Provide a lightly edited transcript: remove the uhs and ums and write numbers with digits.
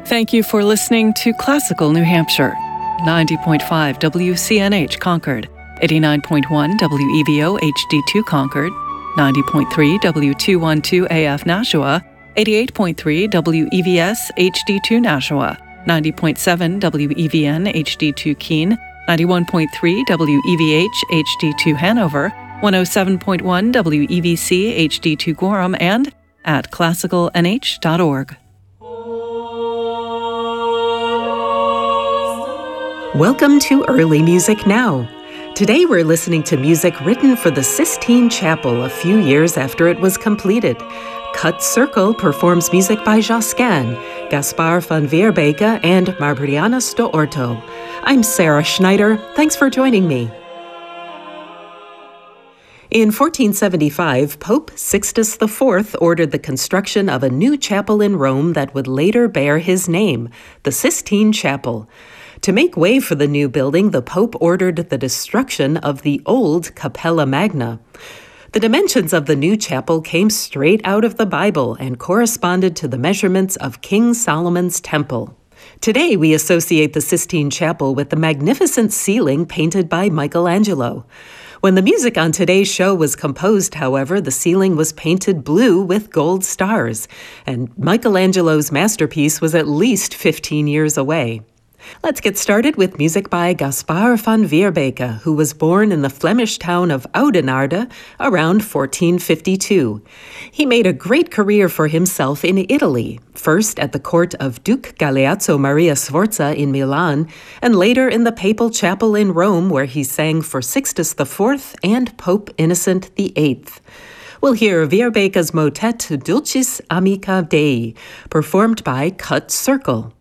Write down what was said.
Thank you for listening to Classical New Hampshire, 90.5 WCNH Concord, 89.1 WEVO HD2 Concord, 90.3 W212 AF Nashua, 88.3 WEVS HD2 Nashua, 90.7 WEVN HD2 Keene, 91.3 WEVH HD2 Hanover, 107.1 WEVC HD2 Gorham, and at classicalnh.org. Welcome to Early Music Now. Today we're listening to music written for the Sistine Chapel a few years after it was completed. Cut Circle performs music by Josquin, Gaspar van Weerbeke, and Marbrianas de Orto. I'm Sarah Schneider. Thanks for joining me. In 1475, Pope Sixtus IV ordered the construction of a new chapel in Rome that would later bear his name, the Sistine Chapel. To make way for the new building, the Pope ordered the destruction of the old Capella Magna. The dimensions of the new chapel came straight out of the Bible and corresponded to the measurements of King Solomon's temple. Today, we associate the Sistine Chapel with the magnificent ceiling painted by Michelangelo. When the music on today's show was composed, however, the ceiling was painted blue with gold stars, and Michelangelo's masterpiece was at least 15 years away. Let's get started with music by Gaspar van Weerbeke, who was born in the Flemish town of Oudenaarde around 1452. He made a great career for himself in Italy, first at the court of Duke Galeazzo Maria Sforza in Milan, and later in the Papal Chapel in Rome, where he sang for Sixtus IV and Pope Innocent VIII. We'll hear Weerbeke's motet Dulcis Amica Dei, performed by Cut Circle.